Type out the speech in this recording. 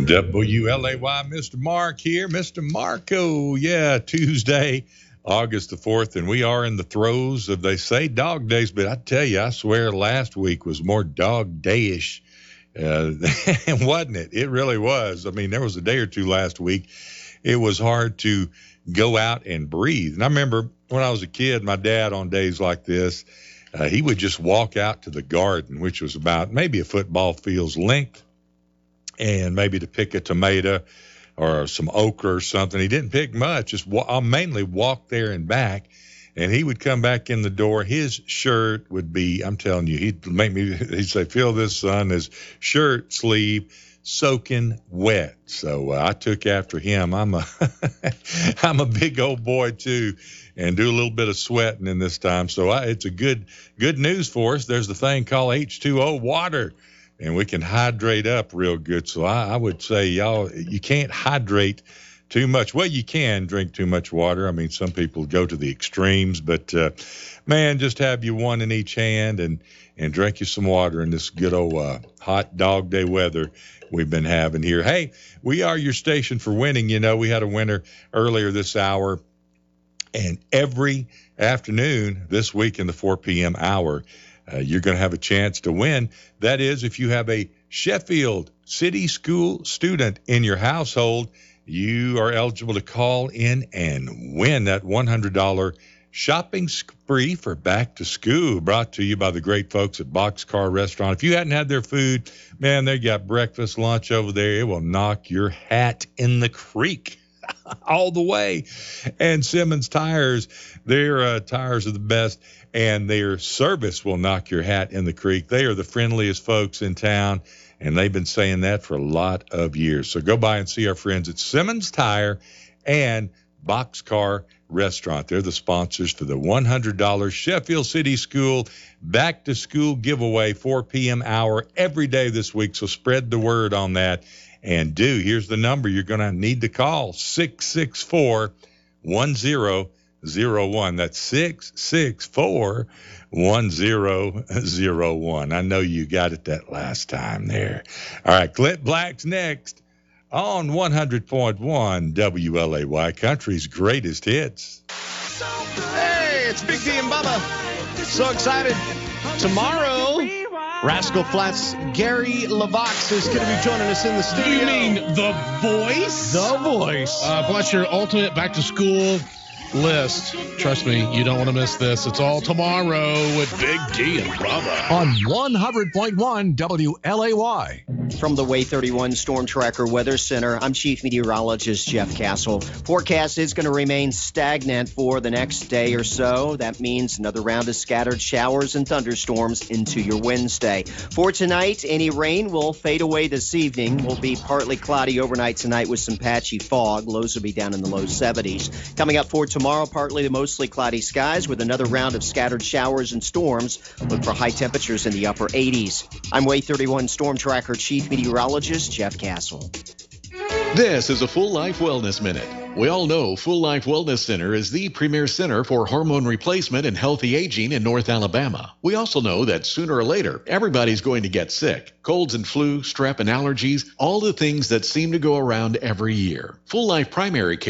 WLAY, Mr. Mark here. Mr. Marco. Yeah, Tuesday, August the 4th, and we are in the throes of, they say, dog days, but I tell you, I swear last week was more dog dayish, wasn't it? It really was. I mean, there was a day or two last week. It was hard to go out and breathe. And I remember when I was a kid, my dad on days like this, he would just walk out to the garden, which was about maybe a football field's length, and maybe to pick a tomato or some okra or something. He didn't pick much, just mainly walk there and back. And he would come back in the door. His shirt would be, I'm telling you, he'd say, feel this, son, his shirt sleeve soaking wet. So I took after him. I'm a big old boy too, and do a little bit of sweating in this time. So it's a good news for us. There's the thing called H2O water, and we can hydrate up real good. So I would say, y'all, you can't hydrate too much. Well, you can drink too much water. I mean, some people go to the extremes, but man, just have you one in each hand and drink you some water in this good old hot dog day weather we've been having here. Hey, we are your station for winning. You know, we had a winner earlier this hour, and every afternoon this week in the 4 p.m. hour, you're going to have a chance to win. That is, if you have a Sheffield City School student in your household, you are eligible to call in and win that $100 shopping spree for back to school, brought to you by the great folks at Boxcar Restaurant. If you hadn't had their food, man, they got breakfast, lunch over there. It will knock your hat in the creek all the way. And Simmons Tires, their tires are the best, and their service will knock your hat in the creek. They are the friendliest folks in town, and they've been saying that for a lot of years. So go by and see our friends at Simmons Tire and Boxcar Restaurant. They're the sponsors for the $100 Sheffield City School Back to School giveaway, 4 p.m. hour every day this week. So spread the word on that. And here's the number you're going to need to call, 664-1001. That's 664-1001. I know you got it that last time there. All right, Clint Black's next on 100.1 WLAY, country's greatest hits. Hey, it's Big D and Bubba. So excited. Tomorrow, Rascal Flatts Gary LaVox is going to be joining us in the studio. You mean The Voice? The Voice. Plus your ultimate back-to-school list. Trust me, you don't want to miss this. It's all tomorrow with Big D and Bubba. On 100.1 WLAY. From the Way 31 Storm Tracker Weather Center, I'm Chief Meteorologist Jeff Castle. Forecast is going to remain stagnant for the next day or so. That means another round of scattered showers and thunderstorms into your Wednesday. For tonight, any rain will fade away this evening. Will be partly cloudy overnight tonight with some patchy fog. Lows will be down in the low 70s. Coming up for tomorrow, partly to mostly cloudy skies with another round of scattered showers and storms. Look for high temperatures in the upper 80s. I'm Way 31 Storm Tracker Chief Meteorologist Jeff Castle. This is a Full Life Wellness Minute. We all know Full Life Wellness Center is the premier center for hormone replacement and healthy aging in North Alabama. We also know that sooner or later, everybody's going to get sick. Colds and flu, strep and allergies, all the things that seem to go around every year. Full Life Primary Care